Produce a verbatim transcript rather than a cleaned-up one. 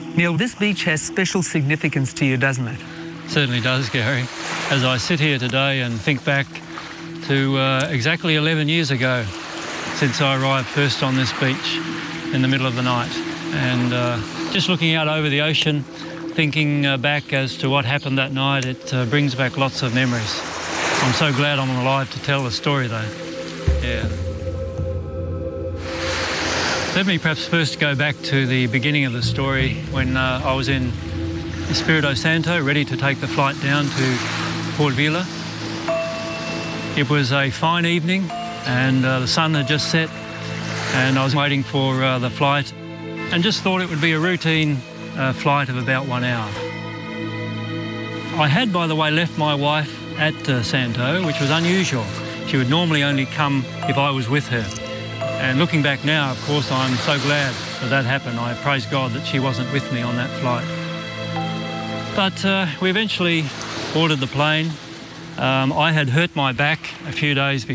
Neil, this beach has special significance to you, doesn't it? Certainly does, Gary. As I sit here today and think back to uh, exactly eleven years ago since I arrived first on this beach in the middle of the night, and uh, just looking out over the ocean, thinking uh, back as to what happened that night, it uh, brings back lots of memories. I'm so glad I'm alive to tell the story though. Yeah. Let me perhaps first go back to the beginning of the story when uh, I was in Espirito Santo, ready to take the flight down to Port Vila. It was a fine evening and uh, the sun had just set, and I was waiting for uh, the flight and just thought it would be a routine uh, flight of about one hour. I had, by the way, left my wife at uh, Santo, which was unusual. She would normally only come if I was with her. And looking back now, of course, I'm so glad that that happened. I praise God that she wasn't with me on that flight. But uh, we eventually boarded the plane. Um, I had hurt my back a few days before.